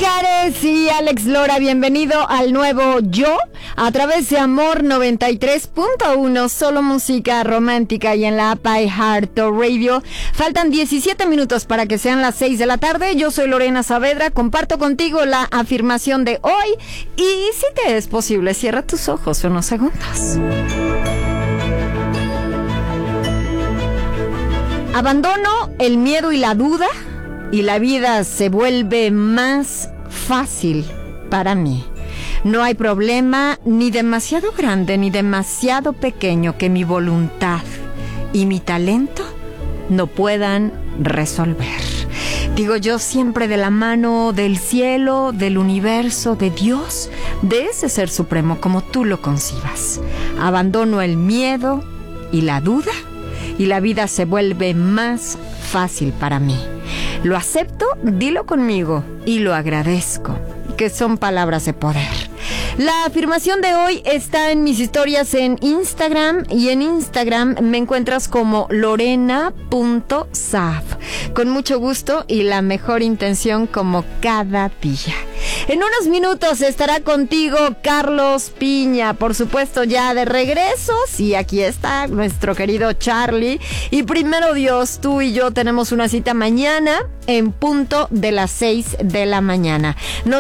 Mijares y Alex Lora, bienvenido al nuevo Yo a través de Amor 93.1, solo música romántica y en la app iHeartRadio. Faltan 17 minutos para que sean las 6 de la tarde. Yo soy Lorena Saavedra, comparto contigo la afirmación de hoy y si te es posible, cierra tus ojos unos segundos. Abandono el miedo y la duda y la vida se vuelve más fácil para mí. No hay problema ni demasiado grande ni demasiado pequeño que mi voluntad y mi talento no puedan resolver. Digo yo, siempre de la mano del cielo, del universo, de Dios, de ese ser supremo como tú lo concibas. Abandono el miedo y la duda y la vida se vuelve más fácil para mí. Lo acepto, dilo conmigo y lo agradezco, que son palabras de poder. La afirmación de hoy está en mis historias en Instagram y en Instagram me encuentras como lorena.sav. Con mucho gusto y la mejor intención como cada día. En unos minutos estará contigo Carlos Piña, por supuesto ya de regreso. Sí, aquí está nuestro querido Charlie. Y primero Dios, tú y yo tenemos una cita mañana en punto de las 6 de la mañana.